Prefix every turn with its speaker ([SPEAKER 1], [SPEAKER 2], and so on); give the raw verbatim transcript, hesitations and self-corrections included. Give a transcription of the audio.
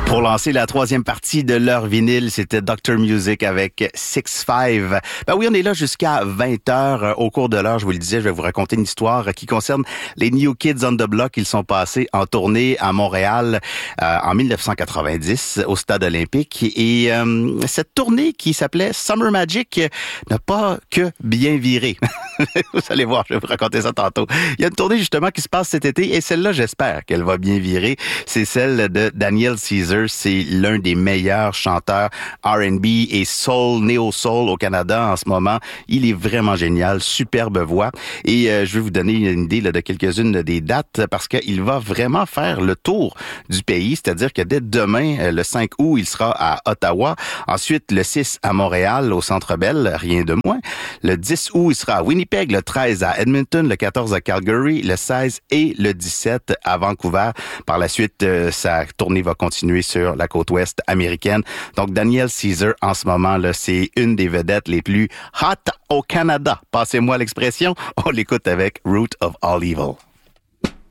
[SPEAKER 1] Pour lancer la troisième partie de leur vinyle, c'était docteur Music avec six five. Ben oui, on est là jusqu'à vingt heures. Au cours de l'heure, je vous le disais, je vais vous raconter une histoire qui concerne les New Kids on the Block. Ils sont passés en tournée à Montréal euh, en dix-neuf cent quatre-vingt-dix au Stade olympique. Et euh, cette tournée qui s'appelait Summer Magic n'a pas que bien viré. Vous allez voir, je vais vous raconter ça tantôt. Il y a une tournée justement qui se passe cet été et celle-là, j'espère qu'elle va bien virer. C'est celle de Daniel Caesar. C'est l'un des meilleurs chanteurs R and B et soul, néo-soul au Canada en ce moment. Il est vraiment génial, superbe voix. Et euh, je vais vous donner une idée là, de quelques-unes des dates parce qu'il va vraiment faire le tour du pays. C'est-à-dire que dès demain, le cinq août, il sera à Ottawa. Ensuite, le six à Montréal, au Centre Bell, rien de moins. Le dix août, il sera à Winnipeg. Le treize à Edmonton. Le quatorze à Calgary. Le seize et le dix-sept à Vancouver. Par la suite, euh, sa tournée va continuer sur la côte ouest américaine. Donc, Daniel Caesar, en ce moment, là, c'est une des vedettes les plus hot au Canada. Passez-moi l'expression. On l'écoute avec Root of All Evil.